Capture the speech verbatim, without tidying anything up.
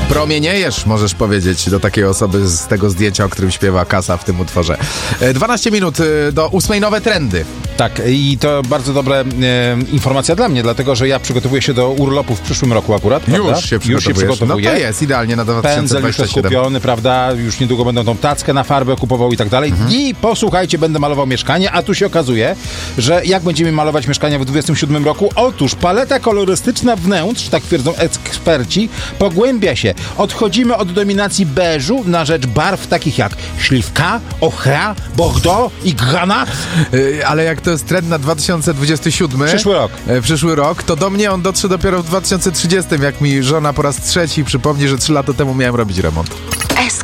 Promieniejesz, możesz powiedzieć do takiej osoby z tego zdjęcia, o którym śpiewa Kasa w tym utworze. dwanaście minut do ósmej, nowe trendy. Tak, i to bardzo dobra e, informacja dla mnie, dlatego, że ja przygotowuję się do urlopu w przyszłym roku akurat, prawda? Już się Już się przygotowuję. No to jest idealnie na dwa tysiące Pędzel już dwudziesty jest siódmy. kupiony, prawda? Już niedługo będą tą tackę na farbę kupował i tak dalej. Mhm. I posłuchajcie, będę malował mieszkanie, a tu się okazuje, że jak będziemy malować mieszkania w dwudziestym siódmym roku? Otóż paleta kolorystyczna wnętrz, tak twierdzą eksperci, pogłębia się. Odchodzimy od dominacji beżu na rzecz barw takich jak śliwka, ochra, bordeaux i granat. Yy, ale jak to jest trend na dwa tysiące dwudziesty siódmy, Przyszły rok. yy, przyszły rok, to do mnie on dotrze dopiero w dwa tysiące trzydziestym, jak mi żona po raz trzeci przypomni, że trzy lata temu miałem robić remont.